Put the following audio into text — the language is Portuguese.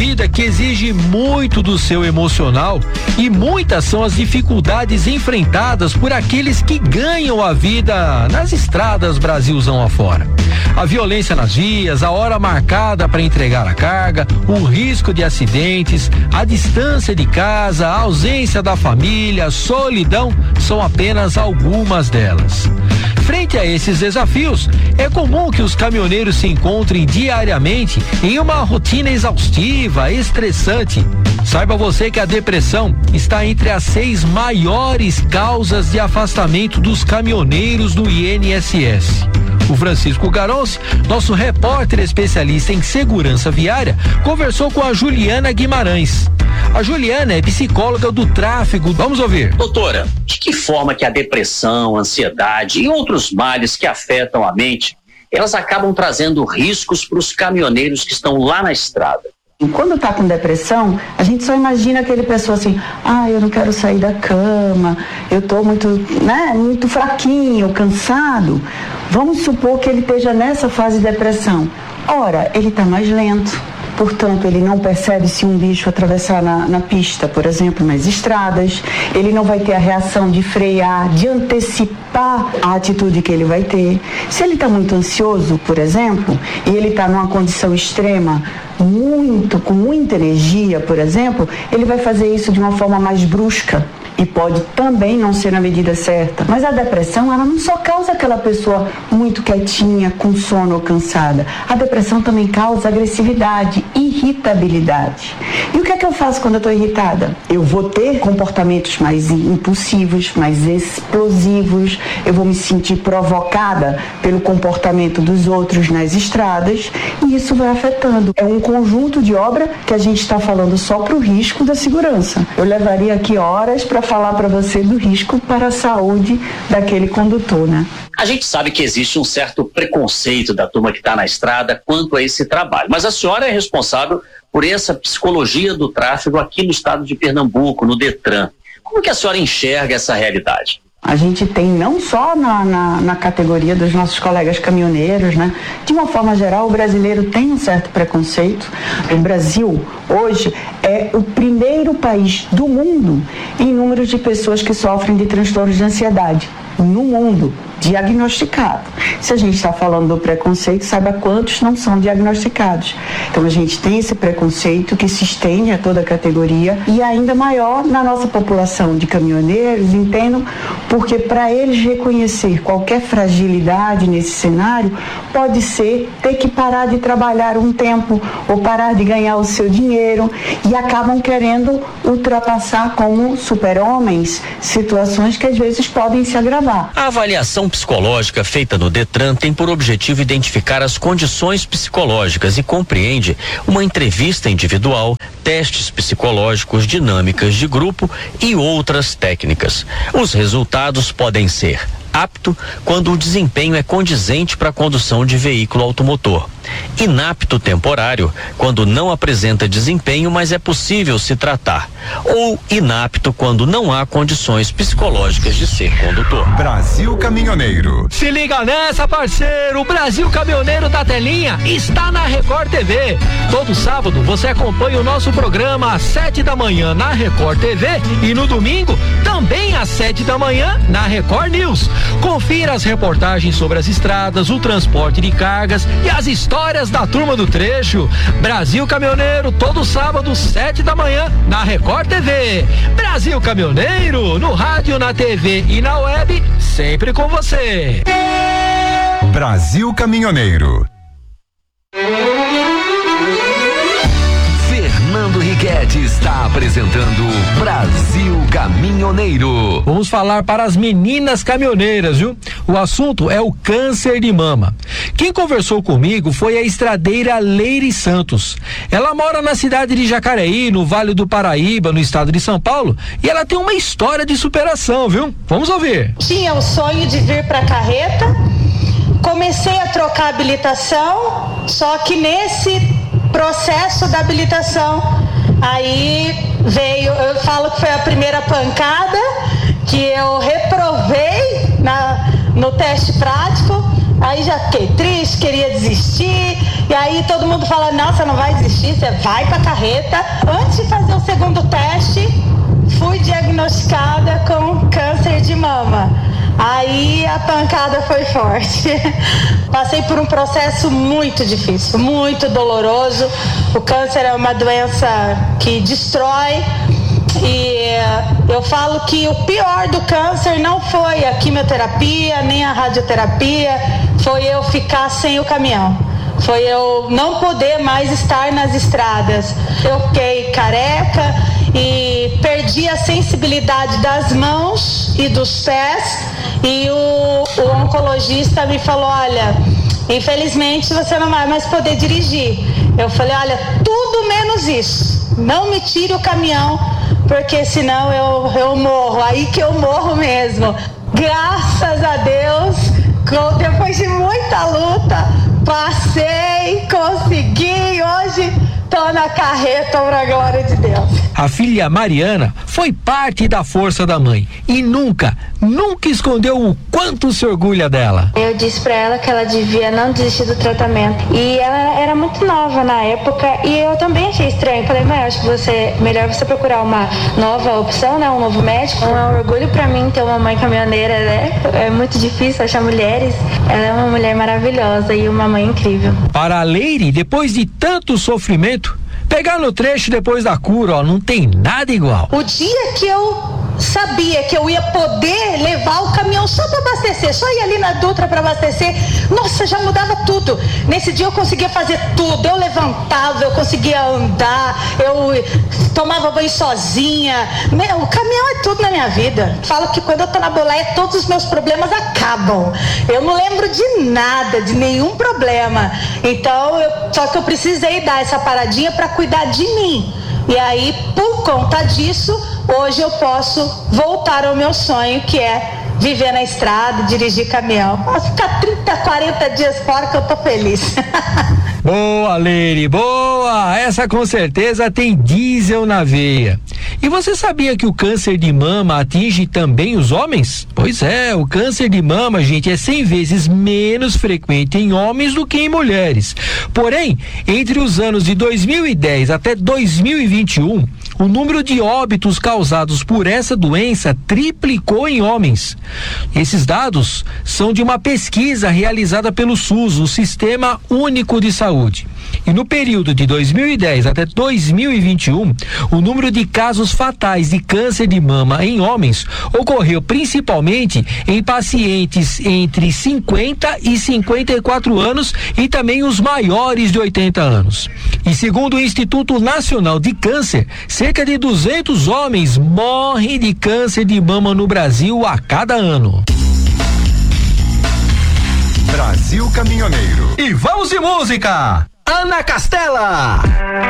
vida que exige muito do seu emocional e muitas são as dificuldades enfrentadas por aqueles que ganham a vida nas estradas Brasilzão afora. A violência nas vias, a hora marcada para entregar a carga, o risco de acidentes, a distância de casa, a ausência da família, a solidão são apenas algumas delas. Frente a esses desafios, é comum que os caminhoneiros se encontrem diariamente em uma rotina exaustiva, estressante. Saiba você que a depressão está entre as 6 maiores causas de afastamento dos caminhoneiros do INSS. O Francisco Garonce, nosso repórter especialista em segurança viária, conversou com a Juliana Guimarães. A Juliana é psicóloga do tráfego. Vamos ouvir. Doutora, de que forma que a depressão, a ansiedade e outros males que afetam a mente, elas acabam trazendo riscos para os caminhoneiros que estão lá na estrada? Quando tá com depressão, a gente só imagina aquele pessoa assim, eu não quero sair da cama, eu tô muito fraquinho, cansado. Vamos supor que ele esteja nessa fase de depressão. Ora, ele tá mais lento, portanto, ele não percebe se um bicho atravessar na pista, por exemplo, nas estradas. Ele não vai ter a reação de frear, de antecipar a atitude que ele vai ter. Se ele está muito ansioso, por exemplo, e ele está numa condição extrema, com muita energia, por exemplo, ele vai fazer isso de uma forma mais brusca. E pode também não ser na medida certa. Mas a depressão, ela não só causa aquela pessoa muito quietinha, com sono ou cansada. A depressão também causa agressividade, irritabilidade. E o que é que eu faço quando eu estou irritada? Eu vou ter comportamentos mais impulsivos, mais explosivos. Eu vou me sentir provocada pelo comportamento dos outros nas estradas. E isso vai afetando. É um conjunto de obra que a gente está falando só para o risco da segurança. Eu levaria aqui horas para falar para você do risco para a saúde daquele condutor, né? A gente sabe que existe um certo preconceito da turma que está na estrada quanto a esse trabalho, mas a senhora é responsável por essa psicologia do tráfego aqui no estado de Pernambuco, no Detran. Como que a senhora enxerga essa realidade? A gente tem não só na categoria dos nossos colegas caminhoneiros, né? De uma forma geral, o brasileiro tem um certo preconceito. O Brasil, hoje, é o primeiro país do mundo em número de pessoas que sofrem de transtornos de ansiedade. No mundo, diagnosticado. Se a gente está falando do preconceito, saiba quantos não são diagnosticados. Então a gente tem esse preconceito que se estende a toda a categoria e ainda maior na nossa população de caminhoneiros, entendam, porque para eles reconhecer qualquer fragilidade nesse cenário, pode ser ter que parar de trabalhar um tempo ou parar de ganhar o seu dinheiro e acabam querendo ultrapassar como super-homens situações que às vezes podem se agravar. A avaliação psicológica feita no Detran tem por objetivo identificar as condições psicológicas e compreende uma entrevista individual, testes psicológicos, dinâmicas de grupo e outras técnicas. Os resultados podem ser apto quando o desempenho é condizente para a condução de veículo automotor. Inapto temporário, quando não apresenta desempenho, mas é possível se tratar. Ou inapto quando não há condições psicológicas de ser condutor. Brasil Caminhoneiro. Se liga nessa, parceiro! O Brasil Caminhoneiro da Telinha está na Record TV. Todo sábado você acompanha o nosso programa às 7 da manhã na Record TV e no domingo também às 7 da manhã na Record News. Confira as reportagens sobre as estradas, o transporte de cargas e as histórias da turma do trecho. Brasil Caminhoneiro, todo sábado, 7 da manhã, na Record TV. Brasil Caminhoneiro, no rádio, na TV e na web, sempre com você. Brasil Caminhoneiro. Fernando Riquetti está apresentando Brasil Caminhoneiro. Vamos falar para as meninas caminhoneiras, viu? O assunto é o câncer de mama. Quem conversou comigo foi a estradeira Leire Santos. Ela mora na cidade de Jacareí, no Vale do Paraíba, no estado de São Paulo, e ela tem uma história de superação, viu? Vamos ouvir. Tinha o sonho de vir para Carreta, comecei a trocar habilitação, só que nesse processo da habilitação, aí veio, eu falo que foi a primeira pancada, que eu reprovei no teste prático, Aí já fiquei triste, queria desistir. E aí todo mundo fala, não, você não vai desistir, você vai pra carreta. Antes de fazer o segundo teste, fui diagnosticada com câncer de mama. Aí a pancada foi forte. Passei por um processo muito difícil, muito doloroso. O câncer é uma doença que destrói. E eu falo que o pior do câncer não foi a quimioterapia, nem a radioterapia, foi eu ficar sem o caminhão. Foi eu não poder mais estar nas estradas. Eu fiquei careca e perdi a sensibilidade das mãos e dos pés. E o oncologista me falou, olha, infelizmente você não vai mais poder dirigir. Eu falei, olha, tudo menos isso. Não me tire o caminhão, porque senão eu morro. Aí que eu morro mesmo. Graças a Deus, depois de muita luta, passei, consegui, hoje tô na carreta, pra glória de Deus. A filha Mariana foi parte da força da mãe e nunca escondeu o quanto se orgulha dela. Eu disse pra ela que ela devia não desistir do tratamento. E ela era muito nova na época e eu também achei estranho. Falei, mãe, acho que melhor você procurar uma nova opção, né? Um novo médico. É um orgulho pra mim ter uma mãe caminhoneira, né? É muito difícil achar mulheres. Ela é uma mulher maravilhosa e uma mãe incrível. Para a Leire, depois de tanto sofrimento, pegar no trecho depois da cura, ó, não tem nada igual. O dia que eu sabia que eu ia poder levar o caminhão só para abastecer, só ir ali na Dutra para abastecer, nossa, já mudava tudo. Nesse dia eu conseguia fazer tudo, eu levantava, eu conseguia andar, eu tomava banho sozinha. O caminhão é tudo na minha vida. Falo que quando eu tô na boleia, todos os meus problemas acabam. Eu não lembro de nada, de nenhum problema. Então, só que eu precisei dar essa paradinha para cuidar de mim. E aí, por conta disso, hoje eu posso voltar ao meu sonho, que é viver na estrada, dirigir caminhão. Posso ficar 30, 40 dias fora que eu tô feliz. Boa, Leire, boa! Essa com certeza tem diesel na veia. E você sabia que o câncer de mama atinge também os homens? Pois é, o câncer de mama, gente, é 100 vezes menos frequente em homens do que em mulheres. Porém, entre os anos de 2010 até 2021, o número de óbitos causados por essa doença triplicou em homens. Esses dados são de uma pesquisa realizada pelo SUS, o Sistema Único de Saúde. E no período de 2010 até 2021, o número de casos fatais de câncer de mama em homens ocorreu principalmente em pacientes entre 50 e 54 anos e também os maiores de 80 anos. E segundo o Instituto Nacional de Câncer, cerca de 200 homens morrem de câncer de mama no Brasil a cada ano. Brasil Caminhoneiro. E vamos de música! Ana Castela!